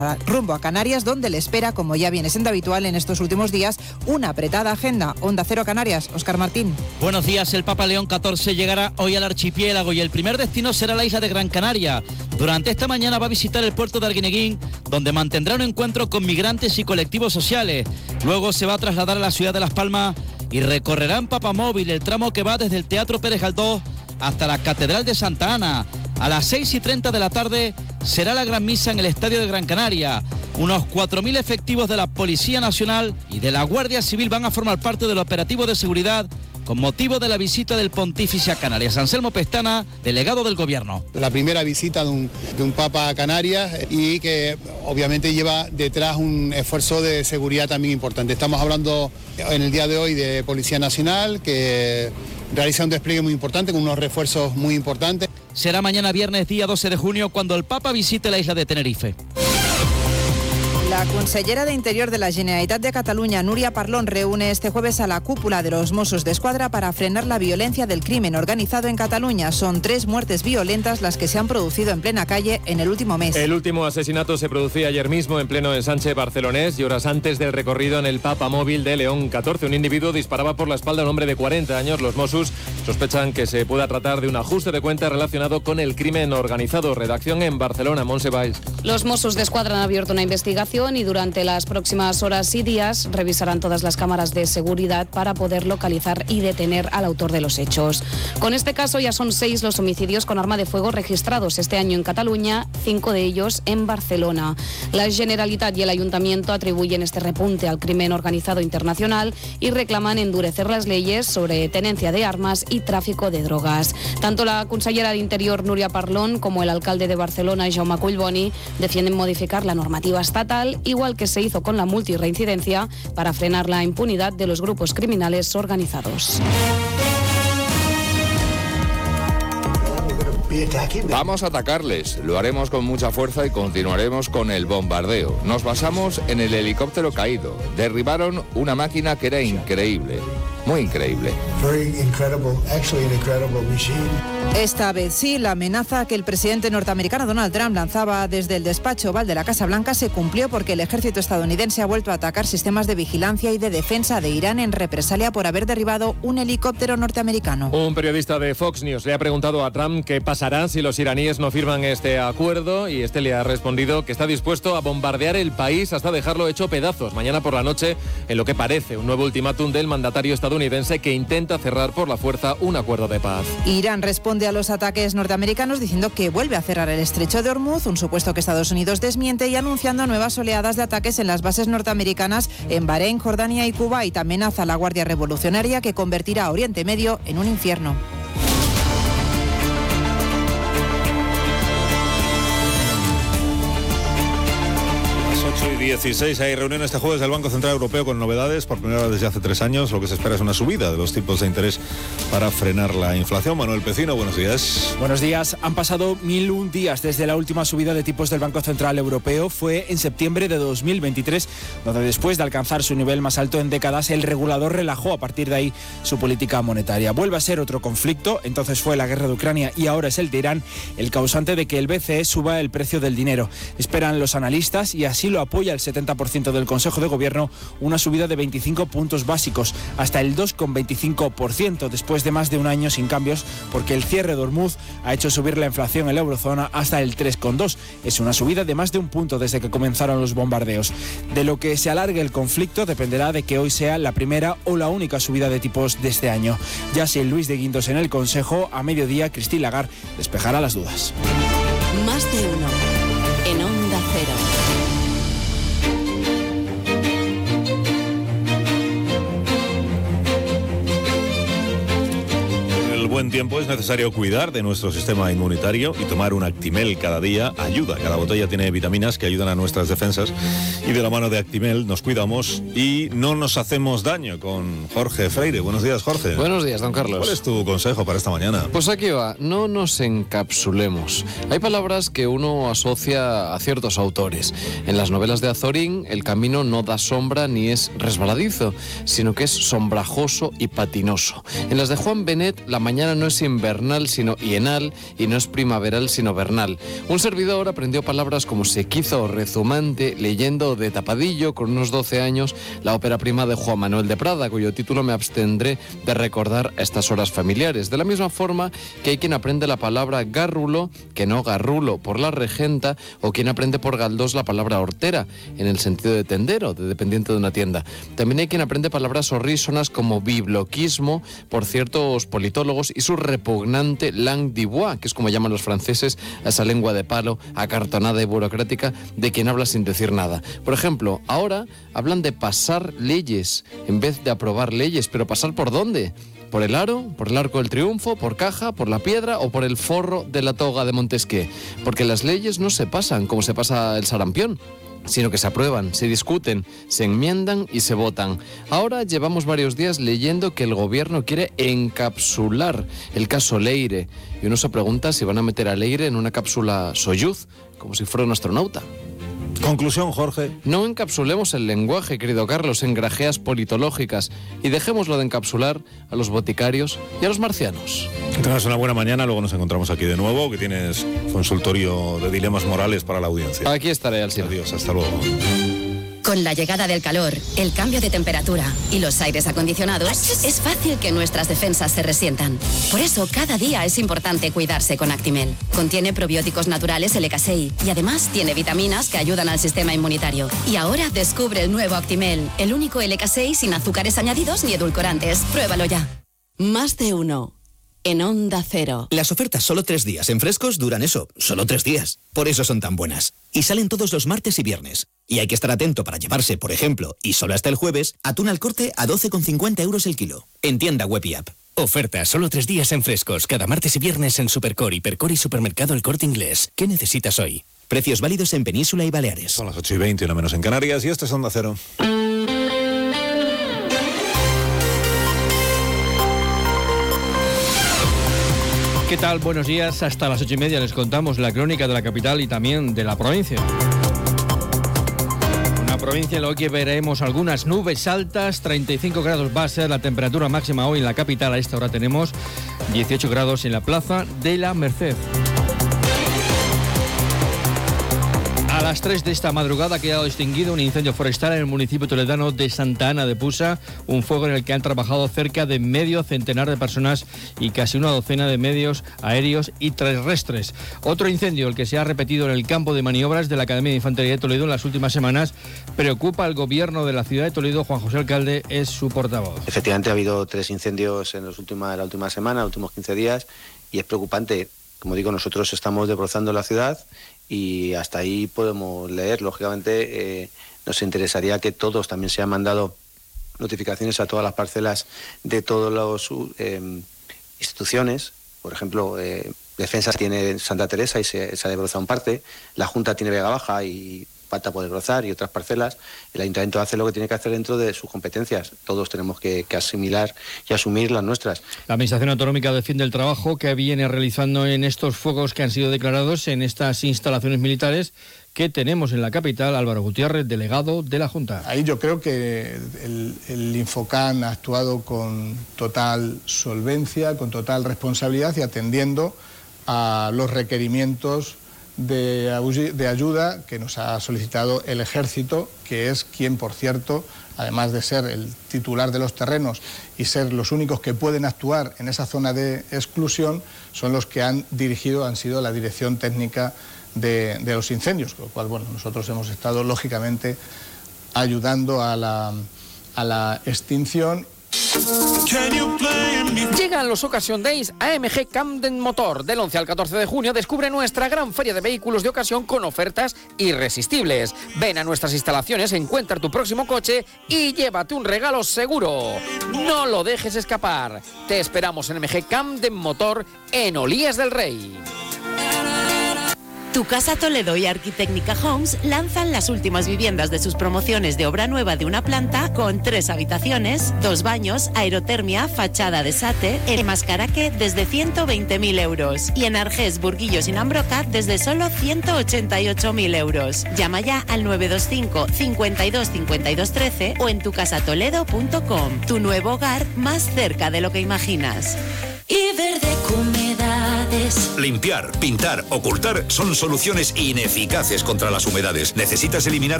rumbo a Canarias, donde le espera, como ya viene siendo habitual en estos últimos días, una apretada agenda. Onda Cero Canarias, Óscar Martín. Buenos días. El Papa León XIV llegará hoy al archipiélago y el primer destino será la isla de Gran Canaria. Durante esta mañana va a visitar el puerto de Arguineguín, donde mantendrá un encuentro con migrantes y colectivos sociales. Luego se va a trasladar a la ciudad de Las Palmas y recorrerá en papamóvil el tramo que va desde el Teatro Pérez Galdós hasta la Catedral de Santa Ana. A las 6:30 de la tarde será la gran misa en el Estadio de Gran Canaria. Unos 4.000 efectivos de la Policía Nacional y de la Guardia Civil van a formar parte del operativo de seguridad con motivo de la visita del Pontífice a Canarias. Anselmo Pestana, delegado del Gobierno. La primera visita de un Papa a Canarias y que obviamente lleva detrás un esfuerzo de seguridad también importante. Estamos hablando en el día de hoy de Policía Nacional, que realiza un despliegue muy importante con unos refuerzos muy importantes. Será mañana viernes, día 12 de junio, cuando el Papa visite la isla de Tenerife. La consellera de Interior de la Generalitat de Cataluña, Núria Parlon, reúne este jueves a la cúpula de los Mossos d'Esquadra para frenar la violencia del crimen organizado en Cataluña. Son 3 muertes violentas las que se han producido en plena calle en el último mes. El último asesinato se producía ayer mismo en pleno ensanche barcelonés y horas antes del recorrido en el papamóvil de León XIV. Un individuo disparaba por la espalda a un hombre de 40 años. Los Mossos sospechan que se pueda tratar de un ajuste de cuentas relacionado con el crimen organizado. Redacción en Barcelona, Montse Valls. Los Mossos d'Esquadra han abierto una investigación y durante las próximas horas y días revisarán todas las cámaras de seguridad para poder localizar y detener al autor de los hechos. Con este caso ya son 6 los homicidios con arma de fuego registrados este año en Cataluña, 5 de ellos en Barcelona. La Generalitat y el Ayuntamiento atribuyen este repunte al crimen organizado internacional y reclaman endurecer las leyes sobre tenencia de armas y tráfico de drogas. Tanto la consellera de Interior, Núria Parlon, como el alcalde de Barcelona, Jaume Collboni, defienden modificar la normativa estatal, igual que se hizo con la multirreincidencia, para frenar la impunidad de los grupos criminales organizados. Vamos a atacarles, lo haremos con mucha fuerza y continuaremos con el bombardeo. Nos basamos en el helicóptero caído. Derribaron una máquina que era increíble, muy increíble. Esta vez sí, la amenaza que el presidente norteamericano Donald Trump lanzaba desde el despacho Oval de la Casa Blanca se cumplió, porque el ejército estadounidense ha vuelto a atacar sistemas de vigilancia y de defensa de Irán en represalia por haber derribado un helicóptero norteamericano. Un periodista de Fox News le ha preguntado a Trump qué pasará si los iraníes no firman este acuerdo, y este le ha respondido que está dispuesto a bombardear el país hasta dejarlo hecho pedazos mañana por la noche, en lo que parece un nuevo ultimátum del mandatario estadounidense que intenta cerrar por la fuerza un acuerdo de paz. Irán responde a los ataques norteamericanos diciendo que vuelve a cerrar el estrecho de Hormuz, un supuesto que Estados Unidos desmiente, y anunciando nuevas oleadas de ataques en las bases norteamericanas en Bahrein, Jordania y Kuwait. Amenaza a la Guardia Revolucionaria, que convertirá a Oriente Medio en un infierno. 8:16, hay reunión este jueves del Banco Central Europeo con novedades. Por primera vez desde hace 3 años, lo que se espera es una subida de los tipos de interés para frenar la inflación. Manuel Pecino, buenos días. Buenos días. Han pasado 1001 días desde la última subida de tipos del Banco Central Europeo. Fue en septiembre de 2023, donde después de alcanzar su nivel más alto en décadas, el regulador relajó a partir de ahí su política monetaria. Vuelve a ser otro conflicto, entonces fue la guerra de Ucrania y ahora es el de Irán, el causante de que el BCE suba el precio del dinero. Esperan los analistas, y así lo apoya el 70% del Consejo de Gobierno, una subida de 25 puntos básicos, hasta el 2,25%, después de más de un año sin cambios, porque el cierre de Hormuz ha hecho subir la inflación en la eurozona hasta el 3,2%. Es una subida de más de un punto desde que comenzaron los bombardeos. De lo que se alargue el conflicto dependerá de que hoy sea la primera o la única subida de tipos de este año. Ya sin Luis de Guindos en el Consejo, a mediodía Christine Lagarde despejará las dudas. Más de uno en Onda Cero. Buen tiempo es necesario cuidar de nuestro sistema inmunitario, y tomar un Actimel cada día ayuda. Cada botella tiene vitaminas que ayudan a nuestras defensas, y de la mano de Actimel nos cuidamos y no nos hacemos daño. Con Jorge Freire. Buenos días, Jorge. Buenos días, don Carlos. ¿Cuál es tu consejo para esta mañana? Pues aquí va, no nos encapsulemos. Hay palabras que uno asocia a ciertos autores. En las novelas de Azorín, el camino no da sombra ni es resbaladizo, sino que es sombrajoso y patinoso. En las de Juan Benet, la mañana no es invernal sino hienal y no es primaveral sino vernal. Un servidor aprendió palabras como sequizo o rezumante leyendo de tapadillo con unos 12 años la ópera prima de Juan Manuel de Prada, cuyo título me abstendré de recordar a estas horas familiares. De la misma forma que hay quien aprende la palabra gárrulo, que no garrulo, por la regenta, o quien aprende por Galdós la palabra hortera, en el sentido de tendero, de dependiente de una tienda. También hay quien aprende palabras horrísonas como bibloquismo por ciertos politólogos y su repugnante langue de bois, que es como llaman los franceses a esa lengua de palo, acartonada y burocrática de quien habla sin decir nada. Por ejemplo, ahora hablan de pasar leyes en vez de aprobar leyes, pero ¿pasar por dónde? ¿Por el aro? ¿Por el Arco del Triunfo? ¿Por Caja? ¿Por la Piedra? ¿O por el forro de la toga de Montesquieu? Porque las leyes no se pasan como se pasa el sarampión, sino que se aprueban, se discuten, se enmiendan y se votan. Ahora llevamos varios días leyendo que el gobierno quiere encapsular el caso Leire, y uno se pregunta si van a meter a Leire en una cápsula Soyuz, como si fuera un astronauta. Conclusión, Jorge. No encapsulemos el lenguaje, querido Carlos, en grajeas politológicas, y dejémoslo de encapsular a los boticarios y a los marcianos. Que tengas una buena mañana, luego nos encontramos aquí de nuevo, que tienes consultorio de dilemas morales para la audiencia. Aquí estaré, Alcina. Adiós, hasta luego. Con la llegada del calor, el cambio de temperatura y los aires acondicionados, es fácil que nuestras defensas se resientan. Por eso, cada día es importante cuidarse con Actimel. Contiene probióticos naturales LK6 y además tiene vitaminas que ayudan al sistema inmunitario. Y ahora descubre el nuevo Actimel, el único LK6 sin azúcares añadidos ni edulcorantes. Pruébalo ya. Más de uno. En Onda Cero. Las ofertas solo 3 días en Frescos duran eso, solo 3 días. Por eso son tan buenas. Y salen todos los martes y viernes. Y hay que estar atento para llevarse, por ejemplo, y solo hasta el jueves, atún al corte a 12,50 € el kilo. En tienda web y app. Ofertas solo 3 días en Frescos, cada martes y viernes en Supercor, Hipercor y Supermercado El Corte Inglés. ¿Qué necesitas hoy? Precios válidos en Península y Baleares. Son las 8:20, no menos en Canarias, y esto es Onda Cero. ¿Qué tal? Buenos días. Hasta las 8:30 les contamos la crónica de la capital y también de la provincia. Una provincia en la que veremos algunas nubes altas, 35 grados va a ser la temperatura máxima hoy en la capital. A esta hora tenemos 18 grados en la Plaza de la Merced. A las 3 de esta madrugada ha quedado extinguido un incendio forestal en el municipio toledano de Santa Ana de Pusa, un fuego en el que han trabajado cerca de medio centenar de personas y casi una docena de medios aéreos y terrestres. Otro incendio, el que se ha repetido en el campo de maniobras de la Academia de Infantería de Toledo en las últimas semanas, preocupa al gobierno de la ciudad de Toledo. Juan José Alcalde es su portavoz. Efectivamente ha habido 3 incendios en la última semana, los últimos 15 días, y es preocupante. Como digo, nosotros estamos desbrozando la ciudad y hasta ahí podemos leer. Lógicamente nos interesaría que todos también se han mandado notificaciones a todas las parcelas de todas las instituciones. Por ejemplo, Defensa tiene Santa Teresa y se ha desbrozado en parte, la Junta tiene Vega Baja y falta por desbrozar, y otras parcelas. El Ayuntamiento hace lo que tiene que hacer dentro de sus competencias. Todos tenemos que asimilar y asumir las nuestras. La Administración Autonómica defiende el trabajo que viene realizando en estos fuegos que han sido declarados en estas instalaciones militares que tenemos en la capital. Álvaro Gutiérrez, delegado de la Junta. Ahí yo creo que el Infocan ha actuado con total solvencia, con total responsabilidad y atendiendo a los requerimientos de ayuda que nos ha solicitado el Ejército, que es quien, por cierto, además de ser el titular de los terrenos y ser los únicos que pueden actuar en esa zona de exclusión, son los que han sido la dirección técnica de los incendios, con lo cual, bueno, nosotros hemos estado, lógicamente, ayudando a la extinción. Llegan los Occasion Days a AMG Camden Motor. Del 11 al 14 de junio descubre nuestra gran feria de vehículos de ocasión con ofertas irresistibles. Ven a nuestras instalaciones, encuentra tu próximo coche y llévate un regalo seguro. No lo dejes escapar. Te esperamos en AMG Camden Motor en Olías del Rey. Tu Casa Toledo y Arquitecnica Homes lanzan las últimas viviendas de sus promociones de obra nueva de una planta con 3 habitaciones, 2 baños, aerotermia, fachada de sate, en Mascaraque desde 120.000 euros y en Argés, Burguillos y Nambroca desde solo 188.000 euros. Llama ya al 925 52 52 13 o en tucasatoledo.com. Tu nuevo hogar más cerca de lo que imaginas. Iberdeco Humedades. Limpiar, pintar, ocultar son soluciones ineficaces contra las humedades. Necesitas eliminar